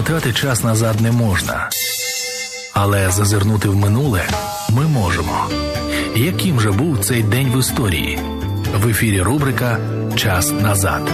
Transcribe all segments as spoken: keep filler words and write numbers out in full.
Перемотати час назад не можна. Але зазирнути в минуле ми можемо. Яким же був цей день в історії? В ефірі рубрика «Час назад».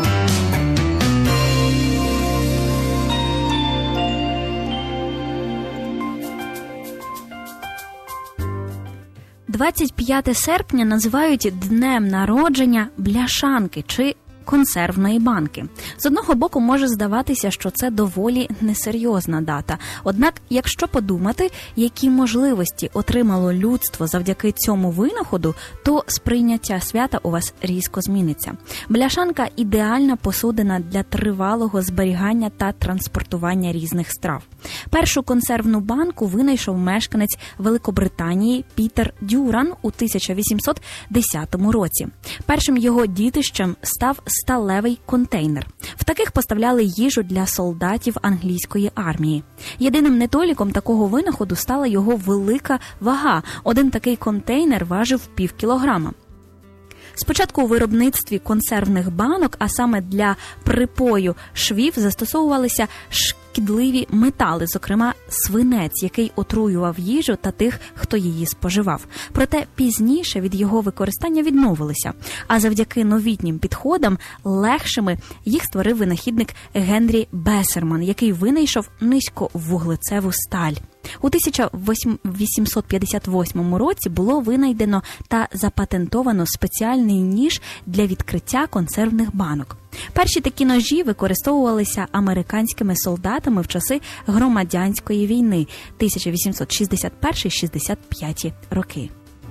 двадцять п'яте серпня називають днем народження бляшанки чи консервної банки. З одного боку, може здаватися, що це доволі несерйозна дата. Однак, якщо подумати, які можливості отримало людство завдяки цьому винаходу, то сприйняття свята у вас різко зміниться. Бляшанка – ідеальна посудина для тривалого зберігання та транспортування різних страв. Першу консервну банку винайшов мешканець Великобританії Пітер Дюран у тисяча вісімсот десятому році. Першим його дітищем став сталевий контейнер. В таких поставляли їжу для солдатів англійської армії. Єдиним недоліком такого винаходу стала його велика вага. Один такий контейнер важив пів кілограма. Спочатку у виробництві консервних банок, а саме для припою швів, застосовувалися шкідливі метали, зокрема свинець, який отруював їжу та тих, хто її споживав. Проте пізніше від його використання відмовилися, а завдяки новітнім підходам легшими їх створив винахідник Генрі Бессерман, який винайшов низьковуглецеву сталь. У тисяча вісімсот п'ятдесят восьмому році було винайдено та запатентовано спеціальний ніж для відкриття консервних банок. Перші такі ножі використовувалися американськими солдатами в часи громадянської війни тисяча вісімсот шістдесят перший - шістдесят п'ятий роки.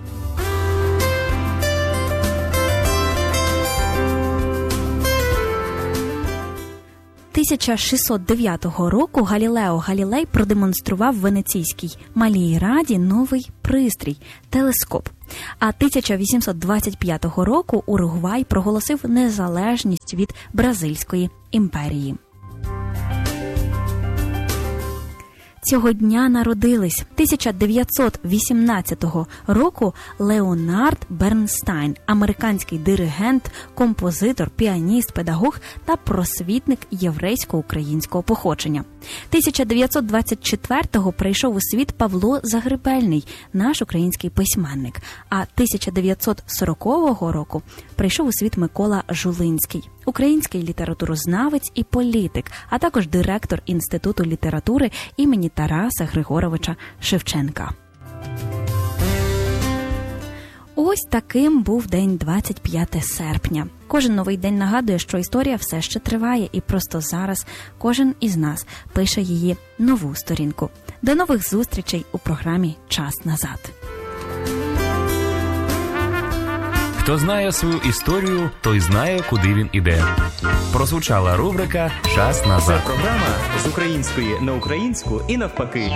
тисяча шістсот дев'ятого року Галілео Галілей продемонстрував Венеційській Малій Раді новий пристрій – телескоп. А тисяча вісімсот двадцять п'ятого року Уругвай проголосив незалежність від Бразильської імперії. Цього дня народились тисяча дев'ятсот вісімнадцятого року Леонард Бернстайн, американський диригент, композитор, піаніст, педагог та просвітник єврейсько-українського походження. тисяча дев'ятсот двадцять четвертого прийшов у світ Павло Загребельний, наш український письменник, а тисяча дев'ятсот сорокового року прийшов у світ Микола Жулинський, український літературознавець і політик, а також директор Інституту літератури імені Тараса Григоровича Шевченка. Ось таким був день двадцять п'яте серпня. Кожен новий день нагадує, що історія все ще триває, і просто зараз кожен із нас пише її нову сторінку. До нових зустрічей у програмі «Час назад». Хто знає свою історію, той знає, куди він іде. Прозвучала рубрика «Час назад». Це програма з української на українську і навпаки.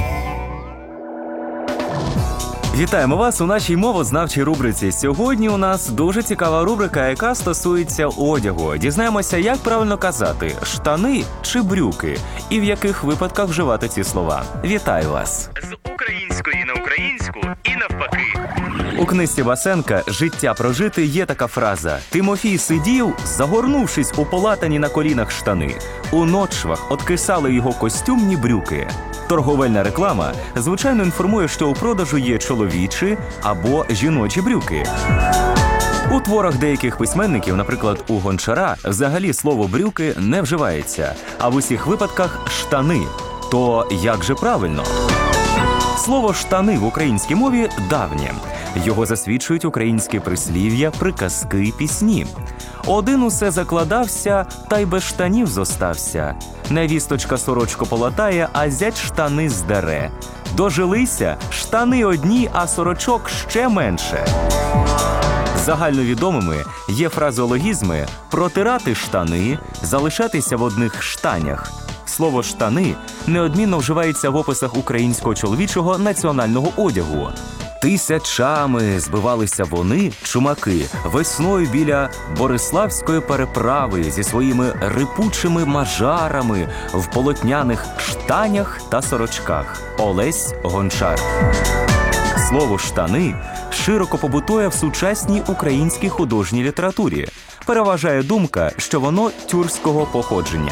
Вітаємо вас у нашій мовознавчій рубриці. Сьогодні у нас дуже цікава рубрика, яка стосується одягу. Дізнаємося, як правильно казати – штани чи брюки, і в яких випадках вживати ці слова. Вітаю вас! З української на українську і навпаки. У книзі Васенка «Життя прожити» є така фраза: «Тимофій сидів, загорнувшись у полатані на колінах штани. У ночвах откисали його костюмні брюки». Торговельна реклама, звичайно, інформує, що у продажу є чоловічі або жіночі брюки. У творах деяких письменників, наприклад, у Гончара, взагалі слово «брюки» не вживається, а в усіх випадках «штани». То як же правильно? Слово «штани» в українській мові давнє. Його засвідчують українські прислів'я, приказки, пісні. Один усе закладався, та й без штанів зостався. Невісточка сорочку полатає, а зять штани здере. Дожилися, штани одні, а сорочок ще менше. Загальновідомими є фразеологізми «протирати штани», «залишатися в одних штанях». Слово «штани» неодмінно вживається в описах українського чоловічого національного одягу. Тисячами збивалися вони, чумаки, весною біля Бориславської переправи зі своїми рипучими мажарами в полотняних штанях та сорочках. Олесь Гончар. Слово «штани» широко побутує в сучасній українській художній літературі. Переважає думка, що воно тюркського походження.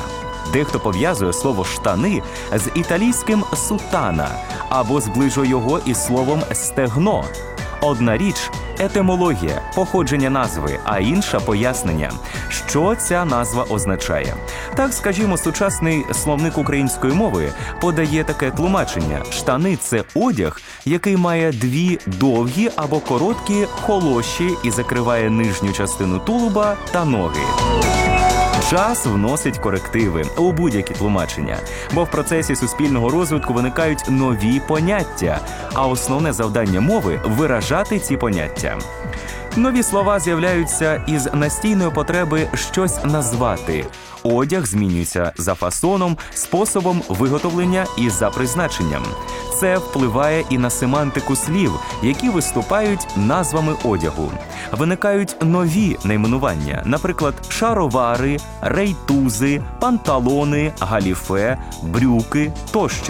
Дехто пов'язує слово «штани» з італійським «сутана» або зближує його із словом «стегно». Одна річ – етимологія, походження назви, а інша – пояснення, що ця назва означає. Так, скажімо, сучасний словник української мови подає таке тлумачення. Штани – це одяг, який має дві довгі або короткі холоші і закриває нижню частину тулуба та ноги. Час вносить корективи у будь-які тлумачення, бо в процесі суспільного розвитку виникають нові поняття, а основне завдання мови – виражати ці поняття. Нові слова з'являються із настійної потреби щось назвати. Одяг змінюється за фасоном, способом виготовлення і за призначенням. Це впливає і на семантику слів, які виступають назвами одягу. Виникають нові найменування, наприклад, шаровари, рейтузи, панталони, галіфе, брюки тощо.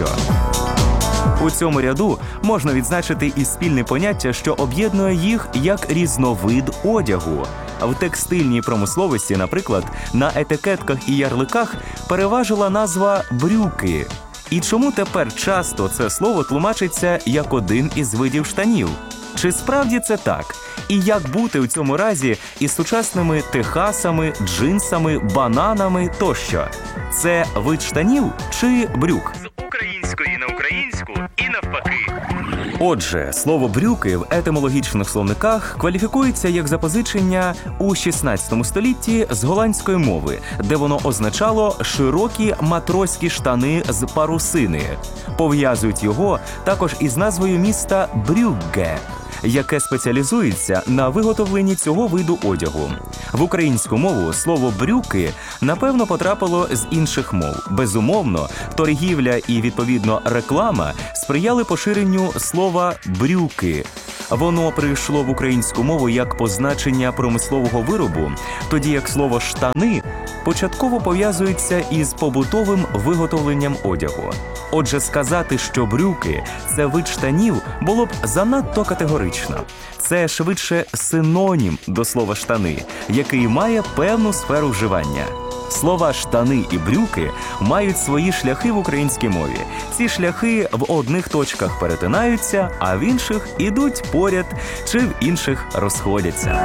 У цьому ряду можна відзначити і спільне поняття, що об'єднує їх як різновид одягу. В текстильній промисловості, наприклад, на етикетках і ярликах переважила назва «брюки». І чому тепер часто це слово тлумачиться як один із видів штанів? Чи справді це так? І як бути у цьому разі із сучасними техасами, джинсами, бананами тощо? Це вид штанів чи брюк? З української на українську і навпаки. Отже, слово «брюки» в етимологічних словниках кваліфікується як запозичення у шістнадцятому столітті з голландської мови, де воно означало широкі матроські штани з парусини. Пов'язують його також із назвою міста Брюгге, яке спеціалізується на виготовленні цього виду одягу. В українську мову слово «брюки» напевно потрапило з інших мов. Безумовно, торгівля і, відповідно, реклама сприяли поширенню слова «брюки». Воно прийшло в українську мову як позначення промислового виробу, тоді як слово «штани» початково пов'язується із побутовим виготовленням одягу. Отже, сказати, що брюки – це вид штанів, було б занадто категорично. Це швидше синонім до слова «штани», який має певну сферу вживання. Слова «штани» і «брюки» мають свої шляхи в українській мові. Ці шляхи в одних точках перетинаються, а в інших ідуть поряд чи в інших розходяться.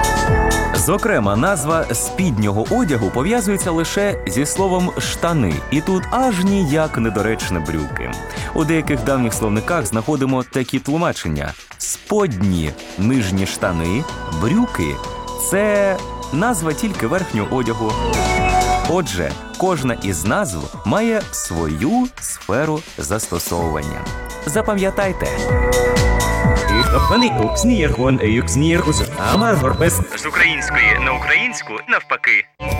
Зокрема, назва спіднього одягу пов'язується лише зі словом «штани», і тут аж ніяк недоречне брюки. У деяких давніх словниках знаходимо такі тлумачення. Сподні – нижні штани, брюки – це назва тільки верхнього одягу. Отже, кожна із назв має свою сферу застосовування. Запам'ятайте. З української на українську навпаки.